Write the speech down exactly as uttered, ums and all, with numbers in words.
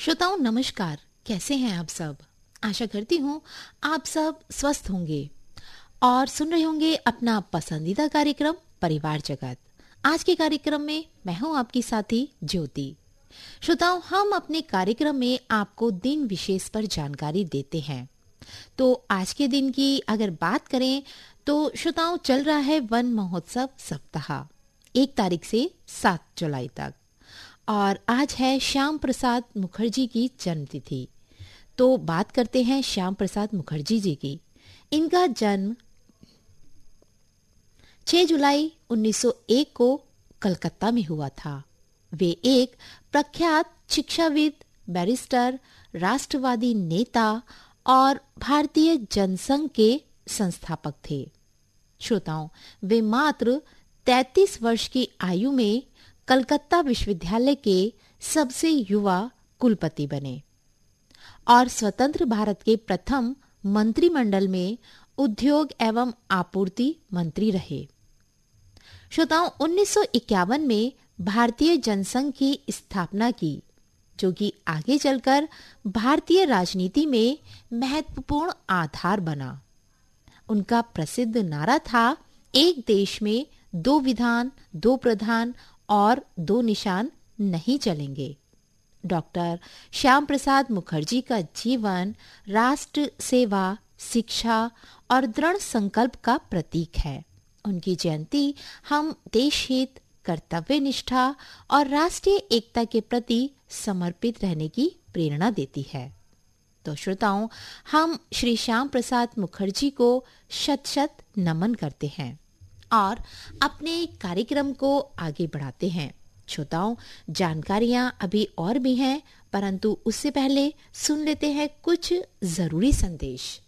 श्रोताओं नमस्कार, कैसे हैं आप सब। आशा करती हूँ आप सब स्वस्थ होंगे और सुन रहे होंगे अपना पसंदीदा कार्यक्रम परिवार जगत। आज के कार्यक्रम में मैं हूँ आपकी साथी ज्योति। श्रोताओं, हम अपने कार्यक्रम में आपको दिन विशेष पर जानकारी देते हैं। तो आज के दिन की अगर बात करें तो श्रोताओं चल रहा है वन महोत्सव सप्ताह एक तारीख से सात जुलाई तक और आज है श्याम प्रसाद मुखर्जी की जन्मतिथि। तो बात करते हैं श्याम प्रसाद मुखर्जी जी की। इनका जन्म छह जुलाई उन्नीस सौ एक को कलकत्ता में हुआ था। वे एक प्रख्यात शिक्षाविद, बैरिस्टर, राष्ट्रवादी नेता और भारतीय जनसंघ के संस्थापक थे। श्रोताओं, वे मात्र तैंतीस वर्ष की आयु में कलकत्ता विश्वविद्यालय के सबसे युवा कुलपति बने और स्वतंत्र भारत के प्रथम मंत्रिमंडल में उद्योग एवं आपूर्ति मंत्री रहे। श्रोताओं, उन्नीस सौ इक्यावन में भारतीय जनसंघ की स्थापना की, जो कि आगे चलकर भारतीय राजनीति में महत्वपूर्ण आधार बना। उनका प्रसिद्ध नारा था, एक देश में दो विधान, दो प्रधान और दो निशान नहीं चलेंगे। डॉक्टर श्याम प्रसाद मुखर्जी का जीवन राष्ट्र सेवा, शिक्षा और दृढ़ संकल्प का प्रतीक है। उनकी जयंती हम देश हित, कर्तव्य निष्ठा और राष्ट्रीय एकता के प्रति समर्पित रहने की प्रेरणा देती है। तो श्रोताओं, हम श्री श्याम प्रसाद मुखर्जी को शत शत नमन करते हैं और अपने कार्यक्रम को आगे बढ़ाते हैं। श्रोताओं, जानकारियां अभी और भी हैं, परंतु उससे पहले सुन लेते हैं कुछ जरूरी संदेश।